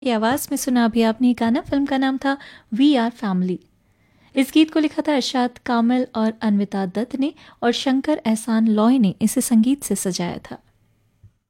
ये आवाज़ में सुना अभी आपने ये गाना, फिल्म का नाम था वी आर फैमिली। इस गीत को लिखा था अरशाद कामिल और अन्विता दत्त ने, और शंकर एहसान लॉय ने इसे संगीत से सजाया था।